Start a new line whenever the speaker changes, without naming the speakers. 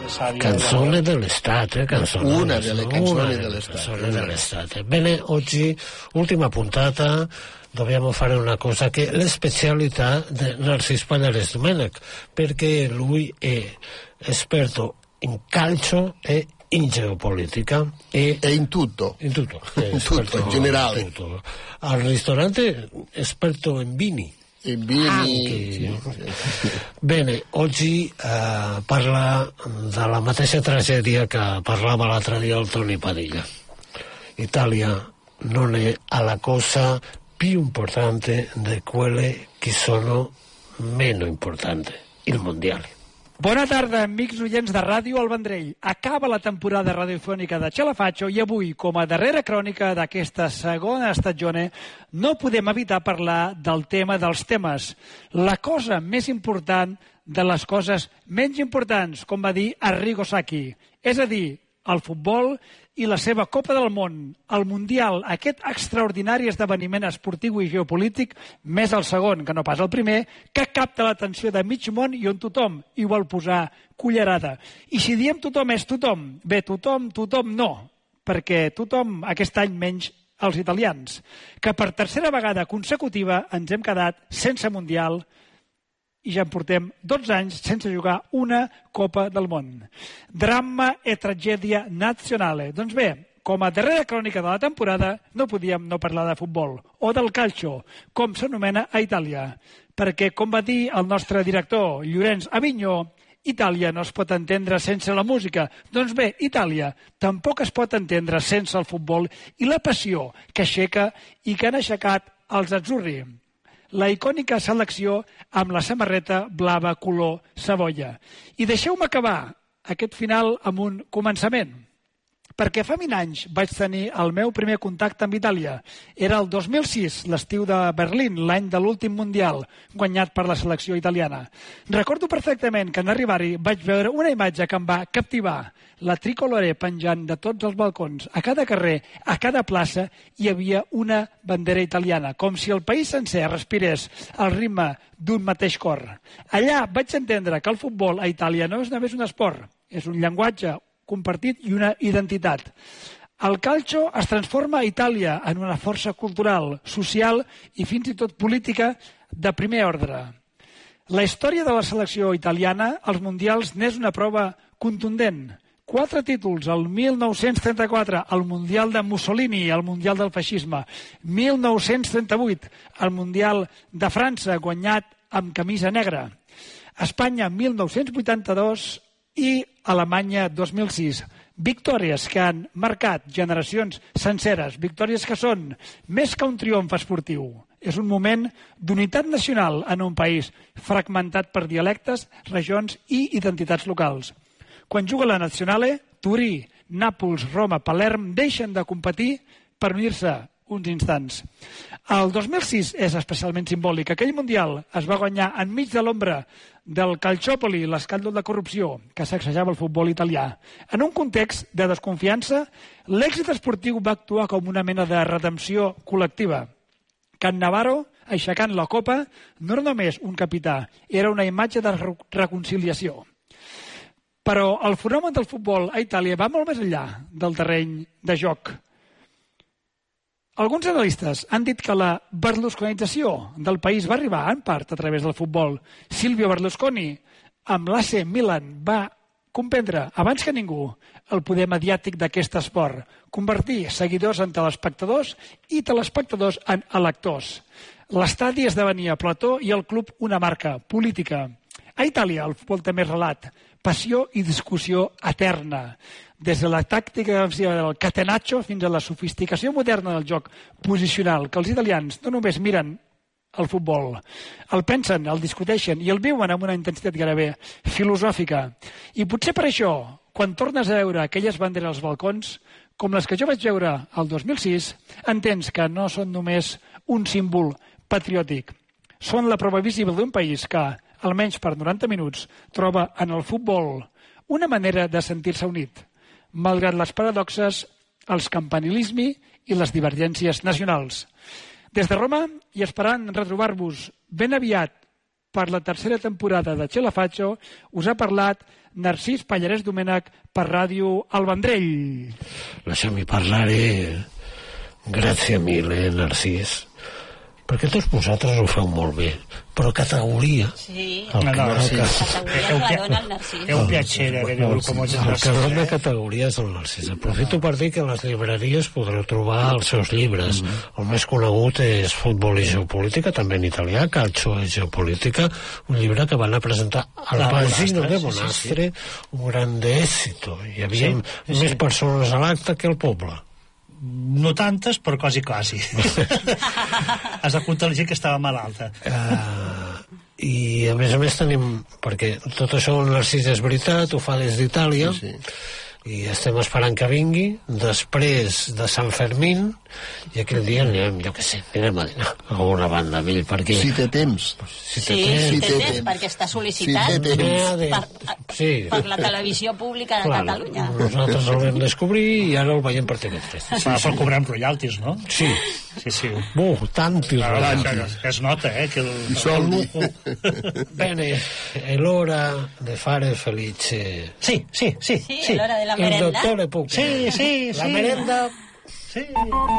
Canzone dell'estate,
una delle canzoni dell'estate.
Bene, oggi, ultima puntata, dobbiamo fare una cosa che è la specialità di Narcís Pallarès Domènech, perché lui è esperto in calcio e in geopolitica e in
tutto in generale.
Tutto. Al ristorante esperto in vini. Bene, oggi parla della mateixa tragedia che parlava l'altre dia il Toni Padilla. Italia non è la cosa più importante di quelle che sono meno importanti, il mondiale.
Bona tarda, amics oients de Ràdio El Vendrell. Acaba la temporada radiofònica de Xalafatxo i avui, com a darrera crònica d'aquesta segona estagione, no podem evitar parlar del tema dels temes. La cosa més important de les coses menys importants, com va dir Arrigo Sacchi. És a dir, el futbol i la seva Copa del Món, el Mundial, aquest extraordinari esdeveniment esportiu i geopolític, més el segon, que no pas el primer, que capta l'atenció de mig món i on tothom hi vol posar cullerada. I si diem tothom és tothom, bé, tothom no, perquè tothom aquest any menys els italians, que per tercera vegada consecutiva ens hem quedat sense Mundial i ja en portem 12 anys sense jugar una Copa del Món. Drama e tragèdia nazionale. Doncs bé, com a darrera crònica de la temporada, no podíem no parlar de futbol, o del calcio, com s'anomena a Itàlia. Perquè, com va dir el nostre director, Llorenç Avinyó, Itàlia no es pot entendre sense la música. Doncs bé, Itàlia tampoc es pot entendre sense el futbol i la passió que aixeca i que han aixecat els azzurri. La icònica selecció amb la samarreta blava color cebolla. I deixeu-me acabar aquest final amb un començament. Perquè fa 20 anys vaig tenir el meu primer contacte amb Itàlia. Era el 2006, l'estiu de Berlín, l'any de l'últim Mundial, guanyat per la selecció italiana. Recordo perfectament que en arribar-hi vaig veure una imatge que em va captivar. La tricolore penjant de tots els balcons. A cada carrer, a cada plaça, hi havia una bandera italiana, com si el país sencer respirés al ritme d'un mateix cor. Allà vaig entendre que el futbol a Itàlia no és només un esport, és un llenguatge compartit i una identitat. El calcio es transforma a Itàlia en una força cultural, social i fins i tot política de primer ordre. La història de la selecció italiana als mundials n'és una prova contundent. 4 títols, el 1934, el Mundial de Mussolini, el Mundial del Feixisme, 1938, el Mundial de França, guanyat amb camisa negra, Espanya 1982 i Alemanya 2006. Victòries que han marcat generacions senceres, victòries que són més que un triomf esportiu. És un moment d'unitat nacional en un país fragmentat per dialectes, regions i identitats locals. Quan juga la Nazionale, Turí, Nàpols, Roma, Palerm deixen de competir per unir-se uns instants. El 2006 és especialment simbòlic. Aquell Mundial es va guanyar enmig de l'ombra del Calciopoli, l'escàndol de corrupció que sacsejava el futbol italià. En un context de desconfiança, l'èxit esportiu va actuar com una mena de redempció col·lectiva. Cannavaro, aixecant la copa, no era només un capità, era una imatge de reconciliació. Però el fenomen del futbol a Itàlia va molt més enllà del terreny de joc. Alguns analistes han dit que la berlusconització del país va arribar en part a través del futbol. Silvio Berlusconi, amb l'AC Milan, va comprendre abans que ningú el poder mediàtic d'aquest esport, convertir seguidors en telespectadors i telespectadors en electors. L'estadi esdevenia plató i el club una marca política. A Itàlia el futbol té més relat, passió i discussió eterna. Des de la tàctica del catenaccio fins a la sofisticació moderna del joc posicional, que els italians no només miren el futbol, el pensen, el discuteixen i el viuen amb una intensitat gairebé filosòfica. I potser per això, quan tornes a veure aquelles banderes als balcons, com les que jo vaig veure el 2006, entens que no són només un símbol patriòtic. Són la prova visible d'un país que, almenys per 90 minuts, troba en el futbol una manera de sentir-se unit, malgrat les paradoxes, el campanilisme i les divergències nacionals. Des de Roma i esperant retrobar-vos ben aviat per la tercera temporada de Ce la faccio, us ha parlat Narcís Pallarès Domènech per Ràdio El Vendrell.
Lasciami parlare, gràcies mille, Narcís, perquè tots vosaltres ho feu molt bé, però categoria...
Sí,
categoria
la dona el Narcís.
È un piacere averlo com a
el que dona categoria és el Narcís. Aprofito per dir que a les llibreries podreu trobar els seus llibres. El més conegut és Futbol i Geopolítica, també en italià, Calcio e Geopolítica, un llibre que van a presentar al Paesino de Bonastre, un grande èxito. Hi havia més persones a l'acte que al poble.
No tantes, però quasi. Has de comptar la gent que estava malalta.
I a més tenim, perquè tot això el Narcís és veritat, ho fa des d'Itàlia, i estem esperant que vingui després de Sant Fermín, i aquell dia anirem, jo què sé, anirem a dinar a alguna banda amb ell, perquè...
Si té temps.
Si té temps, perquè està sol·licitat per la televisió pública de Catalunya.
Nosaltres el vam descobrir i ara el veiem per TV3.
Però cobrem royalties, no?
Sí. Tanti royalties.
Es nota, que
el
lujo.
Bene, è l'ora di fare felice.
Sí,
è l'hora de la merenda.
Il dottore Pucca.
Sí.
La merenda...
Sí.